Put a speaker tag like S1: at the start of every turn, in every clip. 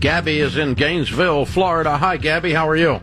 S1: Gabby is in Gainesville, Florida. Hi, Gabby. How are you?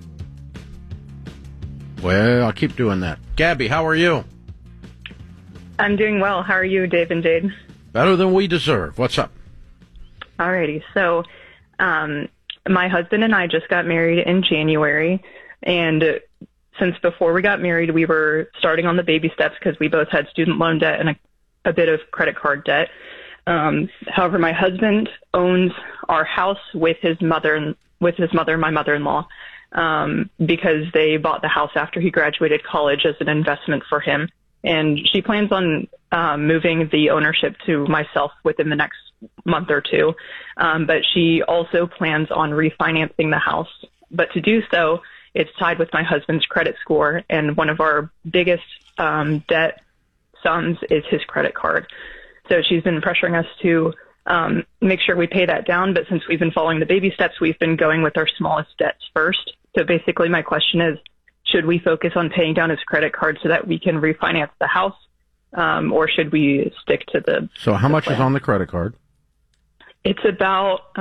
S1: Well, I'll keep doing that. Gabby, how are you?
S2: I'm doing well. How are you, Dave and Jade?
S1: Better than we deserve. What's up?
S2: Alrighty. So, my husband and I just got married in January, and since before we got married, we were starting on the baby steps because we both had student loan debt and a bit of credit card debt. However, my husband owns our house with his mother, my mother-in-law, because they bought the house after he graduated college as an investment for him. And she plans on moving the ownership to myself within the next month or two. But she also plans on refinancing the house. But to do so, it's tied with my husband's credit score. And one of our biggest debt sums is his credit card. So she's been pressuring us to make sure we pay that down. But since we've been following the baby steps, we've been going with our smallest debts first. So basically my question is, should we focus on paying down his credit card so that we can refinance the house, or should we stick to the...
S1: So how much is on the credit card?
S2: It's about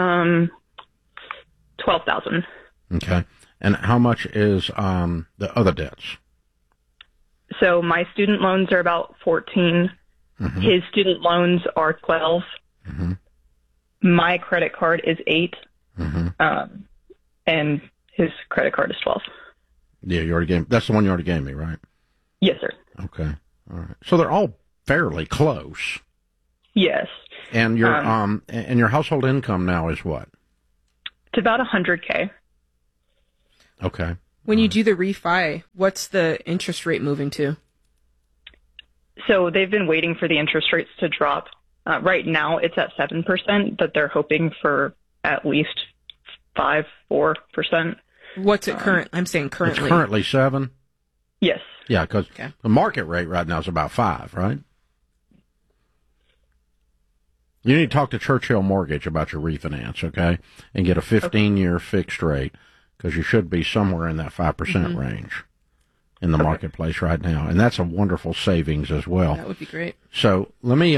S2: $12,000.
S1: Okay. And how much is the other debts?
S2: So my student loans are about 14. Mm-hmm. His student loans are 12. Mm-hmm. My credit card is 8. Mm-hmm. And his credit card is 12.
S1: Yeah, you already gave. That's the one you already gave me, right?
S2: Yes, sir.
S1: Okay, all right. So they're all fairly close.
S2: Yes.
S1: And your and your household income now is what?
S2: It's about $100K.
S1: Okay.
S3: When you do the refi, what's the interest rate moving to?
S2: So they've been waiting for the interest rates to drop. Right now, it's at 7%, but they're hoping for at least 4%.
S3: What's it current? I'm saying currently.
S1: It's currently 7?
S2: Yes.
S1: Yeah, because the market rate right now is about 5, right? You need to talk to Churchill Mortgage about your refinance, okay? And get a 15-year fixed rate, because you should be somewhere in that 5% range in the marketplace right now. And that's a wonderful savings as well.
S3: That would be great.
S1: So let me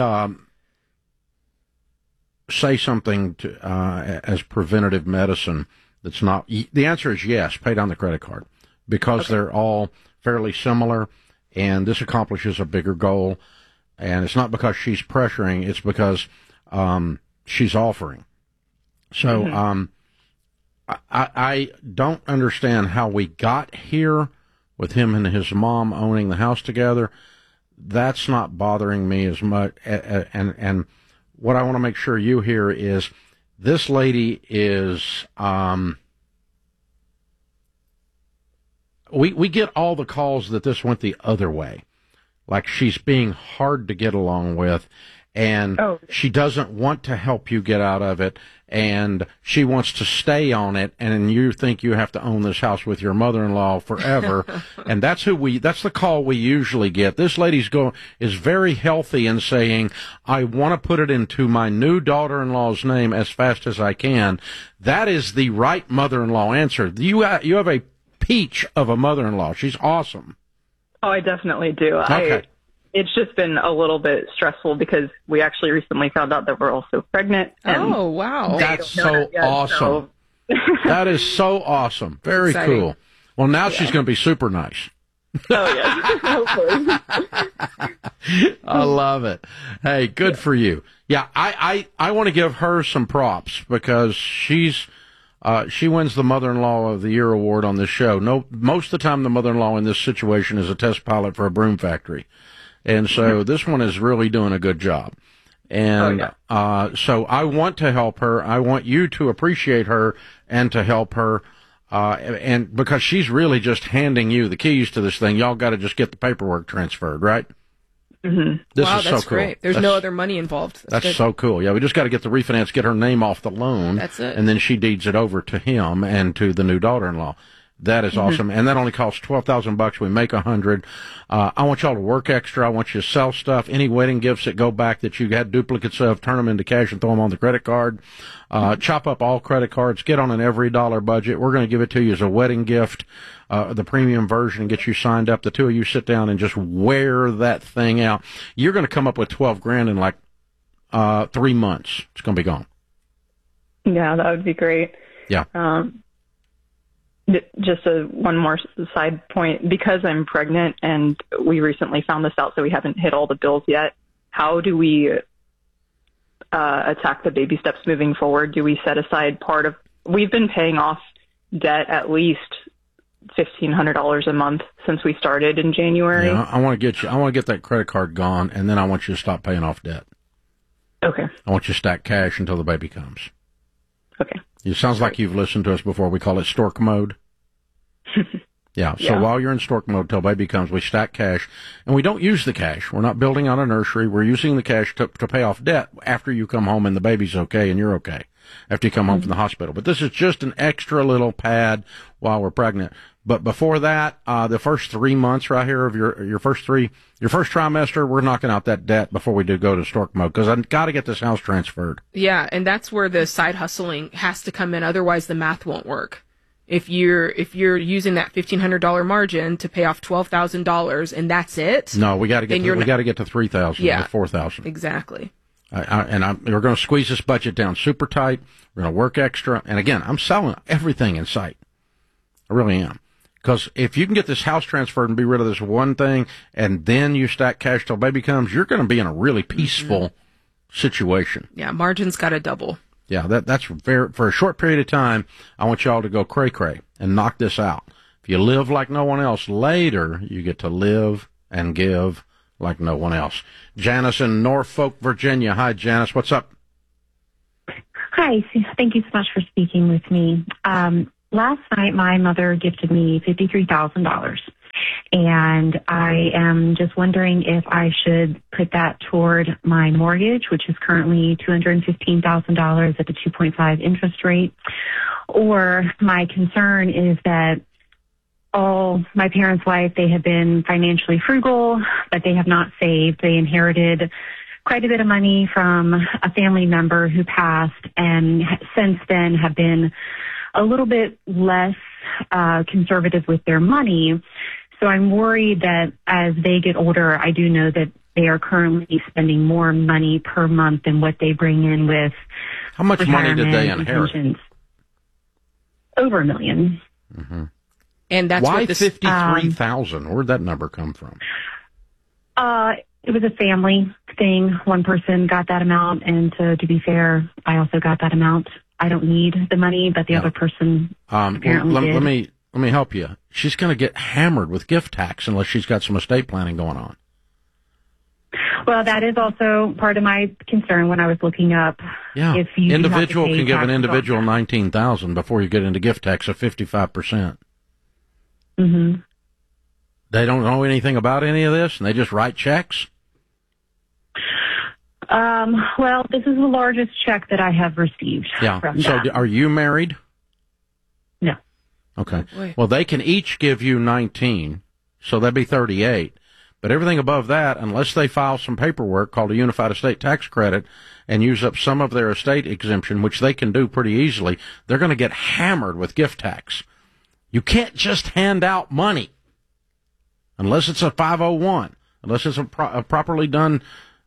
S1: say something to, as preventative medicine. That's not, the answer is yes, pay down the credit card, because they're all fairly similar, and this accomplishes a bigger goal. And it's not because she's pressuring, it's because she's offering. So I don't understand how we got here with him and his mom owning the house together. That's not bothering me as much. And what I want to make sure you hear is, this lady is, we get all the calls that this went the other way. Like she's being hard to get along with, and she doesn't want to help you get out of it, and she wants to stay on it, and you think you have to own this house with your mother-in-law forever. And that's that's the call we usually get. This lady's is very healthy in saying, I want to put it into my new daughter-in-law's name as fast as I can. That is the right mother-in-law answer. You have a peach of a mother-in-law. She's awesome.
S2: Oh, I definitely do.
S1: Okay.
S2: It's just been a little bit stressful because we actually recently found out that we're also pregnant. And
S3: oh, wow.
S1: That's so awesome. So. That is so awesome. Very
S3: exciting.
S1: Cool. Well, now she's going to be super nice.
S2: Oh, yeah. Hopefully.
S1: I love it. Hey, good for you. Yeah, I want to give her some props because she wins the Mother-in-Law of the Year award on this show. Most of the time the mother-in-law in this situation is a test pilot for a broom factory. And so this one is really doing a good job. And so I want to help her. I want you to appreciate her and to help her. And because she's really just handing you the keys to this thing, y'all got to just get the paperwork transferred, right?
S2: Mm-hmm.
S3: Wow, that's so cool. Great. There's no other money involved.
S1: That's so cool. Yeah, we just got to get the refinance, get her name off the loan.
S3: That's it.
S1: And then she deeds it over to him and to the new daughter-in-law. That is awesome. And that only costs $12,000. We make $100. I want y'all to work extra. I want you to sell stuff. Any wedding gifts that go back that you had duplicates of, turn them into cash and throw them on the credit card. Chop up all credit cards. Get on an every dollar budget. We're going to give it to you as a wedding gift, the premium version, and get you signed up. The two of you sit down and just wear that thing out. You're going to come up with $12,000 in like 3 months. It's going to be gone.
S2: Yeah, that would be great.
S1: Yeah.
S2: Just one more side point. Because I'm pregnant and we recently found this out, so we haven't hit all the bills yet. How do we attack the baby steps moving forward? Do we set aside part of? We've been paying off debt at least $1,500 a month since we started in January.
S1: Yeah, I want to get that credit card gone, and then I want you to stop paying off debt.
S2: Okay.
S1: I want you to stack cash until the baby comes.
S2: Okay.
S1: It sounds like you've listened to us before. We call it stork mode. Yeah. So while you're in stork mode till baby comes, we stack cash, and we don't use the cash. We're not building on a nursery. We're using the cash to pay off debt after you come home and the baby's okay and you're okay after you come home from the hospital. But this is just an extra little pad while we're pregnant. But before that, the first 3 months right here of your first trimester, we're knocking out that debt before we do go to stork mode, because I've got to get this house transferred.
S3: Yeah, and that's where the side hustling has to come in. Otherwise, the math won't work. If you're using that $1,500 margin to pay off $12,000 and that's it.
S1: No, we got to get to $3,000 to $4,000.
S3: Exactly.
S1: We're going to squeeze this budget down super tight. We're going to work extra. And again, I'm selling everything in sight. I really am. Because if you can get this house transferred and be rid of this one thing, and then you stack cash till baby comes, you're going to be in a really peaceful situation.
S3: Yeah, margin's got to double.
S1: Yeah, that's for a short period of time. I want y'all to go cray-cray and knock this out. If you live like no one else, later you get to live and give like no one else. Janice in Norfolk, Virginia. Hi, Janice. What's up?
S4: Hi. Thank you so much for speaking with me. Last night, my mother gifted me $53,000, and I am just wondering if I should put that toward my mortgage, which is currently $215,000 at the 2.5 interest rate, or my concern is that all my parents' life, they have been financially frugal, but they have not saved. They inherited quite a bit of money from a family member who passed, and since then have been a little bit less conservative with their money. So I'm worried that as they get older, I do know that they are currently spending more money per month than what they bring in with.
S1: How much money did they inherit?
S4: Over $1 million.
S3: Mm-hmm. And that's
S1: why $53,000? Where'd that number come from?
S4: It was a family thing. One person got that amount, and to be fair, I also got that amount. I don't need the money, but the other person apparently did.
S1: Let me help you. She's going to get hammered with gift tax unless she's got some estate planning going on.
S4: Well, that is also part of my concern when I was looking up.
S1: Yeah,
S4: if you
S1: individual can give an individual $19,000 before you get into gift tax of 55%.
S4: Mm-hmm.
S1: They don't know anything about any of this, and they just write checks?
S4: Well, this is the largest check that I have received.
S1: Yeah.
S4: From
S1: So
S4: them.
S1: are you married?
S4: No.
S1: Okay. Well, they can each give you 19, so that'd be 38. But everything above that, unless they file some paperwork called a Unified Estate Tax Credit and use up some of their estate exemption, which they can do pretty easily, they're going to get hammered with gift tax. You can't just hand out money unless it's a 501, unless it's a properly done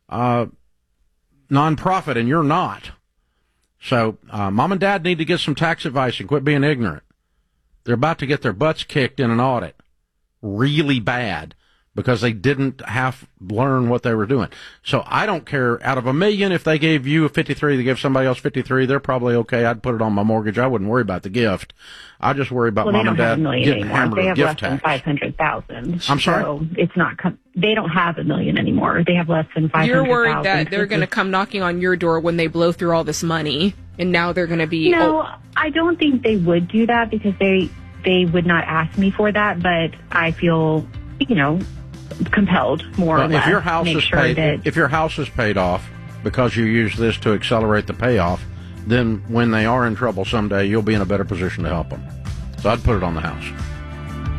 S1: nonprofit, and you're not. So mom and dad need to get some tax advice and quit being ignorant. They're about to get their butts kicked in an audit really bad because they didn't learn what they were doing. So I don't care. Out of $1 million, if they gave you a 53, they give somebody else 53, they're probably okay. I'd put it on my mortgage. I wouldn't worry about the gift. I just worry about mom and dad getting hammered with gift tax.
S4: They have less than $500,000.
S1: I'm sorry?
S4: So it's not. They don't have $1 million anymore. They have less than $500,000.
S3: You're worried that they're going to come knocking on your door when they blow through all this money, and now they're going to be.
S4: No, I don't think they would do that because they would not ask me for that. But I feel, compelled more or less.
S1: If your house is paid off because you use this to accelerate the payoff, then when they are in trouble someday, you'll be in a better position to help them. So I'd put it on the house.